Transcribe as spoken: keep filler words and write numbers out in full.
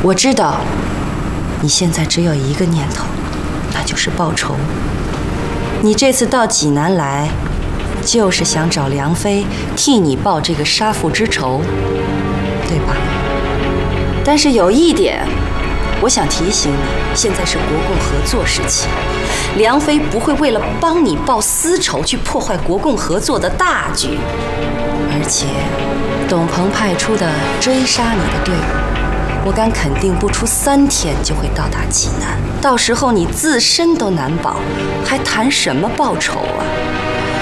我知道，你现在只有一个念头，那就是报仇。你这次到济南来，就是想找梁飞替你报这个杀父之仇，对吧？但是有一点，我想提醒你，现在是国共合作时期，梁飞不会为了帮你报私仇去破坏国共合作的大局。而且，董鹏派出的追杀你的队伍，我敢肯定，不出三天就会到达济南。到时候你自身都难保，还谈什么报仇啊？